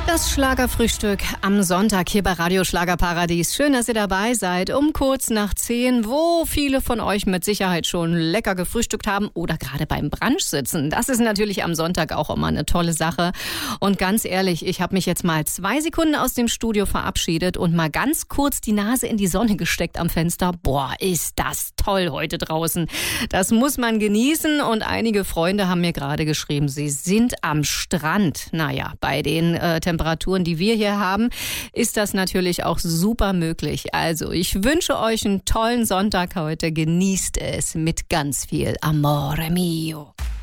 Das Schlagerfrühstück am Sonntag hier bei Radio Schlagerparadies. Schön, dass ihr dabei seid. Um kurz nach 10, wo viele von euch mit Sicherheit schon lecker gefrühstückt haben oder gerade beim Brunch sitzen. Das ist natürlich am Sonntag auch immer eine tolle Sache. Und ganz ehrlich, ich habe mich jetzt mal 2 Sekunden aus dem Studio verabschiedet und mal ganz kurz die Nase in die Sonne gesteckt am Fenster. Boah, ist das toll heute draußen. Das muss man genießen. Und einige Freunde haben mir gerade geschrieben, sie sind am Strand. Naja, bei den Temperaturen, die wir hier haben, ist das natürlich auch super möglich. Also ich wünsche euch einen tollen Sonntag heute. Genießt es mit ganz viel Amore mio.